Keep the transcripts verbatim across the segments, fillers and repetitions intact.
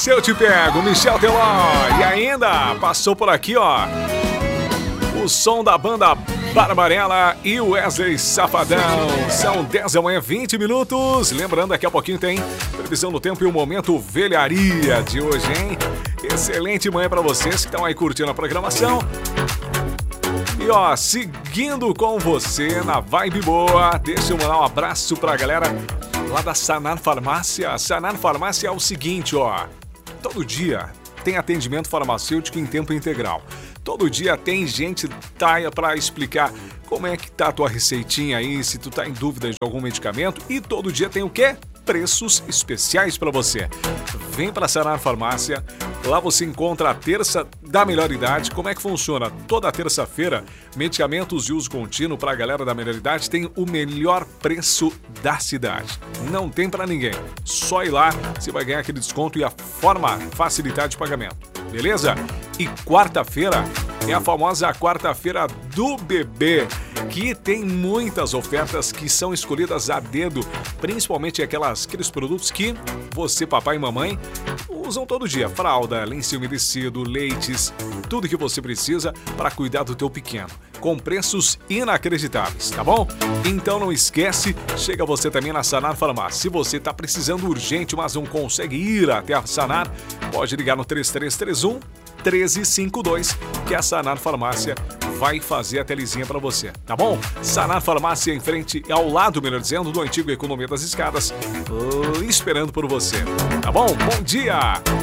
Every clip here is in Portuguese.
Se Eu Te Pego, Michel Teló. E ainda passou por aqui, ó, o som da banda Barbarella e o Wesley Safadão. São dez da manhã, vinte minutos. Lembrando, daqui a pouquinho tem previsão do tempo e o momento velharia de hoje, hein? Excelente manhã pra vocês que estão aí curtindo a programação. E ó, seguindo com você na vibe boa, deixa eu mandar um abraço pra galera lá da Sanar Farmácia. Sanar Farmácia é o seguinte, ó, todo dia tem atendimento farmacêutico em tempo integral. Todo dia tem gente taia para explicar como é que tá a tua receitinha aí, se tu tá em dúvida de algum medicamento. E todo dia tem o quê? Preços especiais para você. Vem para a Sanar Farmácia, lá você encontra a terça da melhor idade. Como é que funciona? Toda terça-feira, medicamentos de uso contínuo para a galera da melhor idade tem o melhor preço da cidade. Não tem para ninguém. Só ir lá, você vai ganhar aquele desconto e a forma facilitar de pagamento. Beleza? E quarta-feira é a famosa quarta-feira do bebê, que tem muitas ofertas que são escolhidas a dedo, principalmente aquelas, aqueles produtos que você, papai e mamãe, usam todo dia. Fralda, lenço umedecido, leites, tudo que você precisa para cuidar do teu pequeno, com preços inacreditáveis, tá bom? Então não esquece, chega você também na Sanar Farmácia. Se você está precisando urgente, mas não consegue ir até a Sanar, pode ligar no três três três um, um três cinco dois, que a Sanar Farmácia vai fazer a telezinha para você, tá bom? Sanar Farmácia em frente, ao lado, melhor dizendo, do antigo Economia das Escadas, esperando por você, tá bom? Bom dia!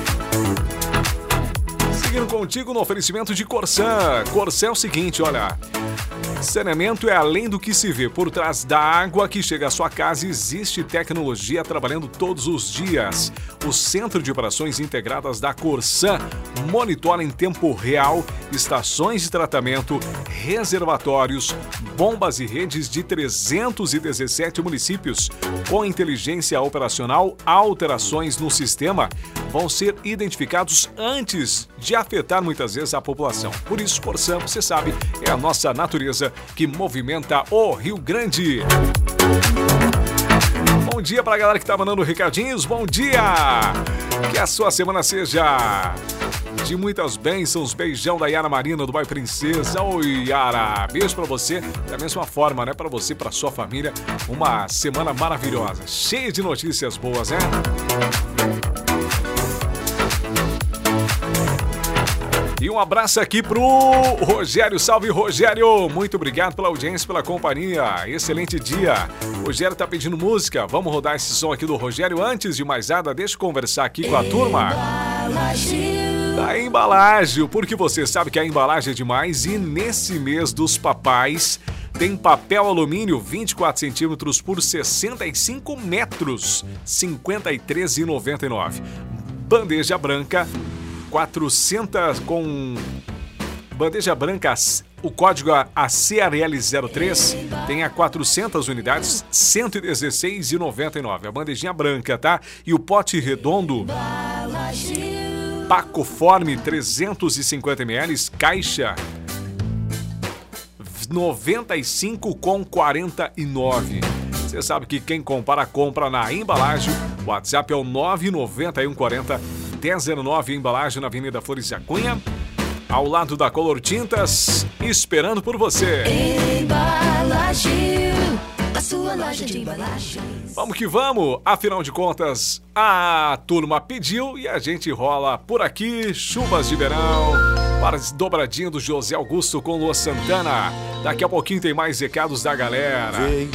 Seguindo contigo no oferecimento de Corsan. Corsan é o seguinte, olha, saneamento é além do que se vê. Por trás da água que chega à sua casa existe tecnologia trabalhando todos os dias. O Centro de Operações Integradas da Corsan monitora em tempo real estações de tratamento, reservatórios, bombas e redes de trezentos e dezessete municípios. Com inteligência operacional, alterações no sistema vão ser identificados antes de afetar muitas vezes a população. Por isso, Corsan, você sabe, é a nossa natureza que movimenta o Rio Grande. Bom dia pra galera que tá mandando recadinhos, bom dia! Que a sua semana seja de muitas bênçãos. Beijão da Yara Marina do bairro Princesa. Oi, Yara, beijo pra você. Da mesma forma, né, pra você, pra sua família, uma semana maravilhosa, cheia de notícias boas, né? E um abraço aqui pro Rogério. Salve, Rogério! Muito obrigado pela audiência, pela companhia. Excelente dia. O Rogério tá pedindo música. Vamos rodar esse som aqui do Rogério. Antes de mais nada, deixa eu conversar aqui com a turma da Embalagem, porque você sabe que a embalagem é demais e nesse mês dos papais tem papel alumínio vinte e quatro centímetros por sessenta e cinco metros, cinquenta e três reais e noventa e nove centavos. Bandeja branca quatrocentas com bandeja branca, o código A C R L zero três tem a quatrocentas unidades, cento e dezesseis reais e noventa e nove centavos. A bandejinha branca, tá? E o pote redondo Pacoforme trezentos e cinquenta mililitros, caixa noventa e cinco com quarenta e nove. Você sabe que quem compara, compra na Embalagem. O WhatsApp é o nove nove um quatro zero dez zero nove, Embalagem na Avenida Flores da Cunha, ao lado da Color Tintas, esperando por você. Embalagem, a sua loja de embalagens. Vamos que vamos, afinal de contas, a turma pediu e a gente rola por aqui. Chuvas de verão, para dobradinha do José Augusto com Lua Santana. Daqui a pouquinho tem mais recados da galera.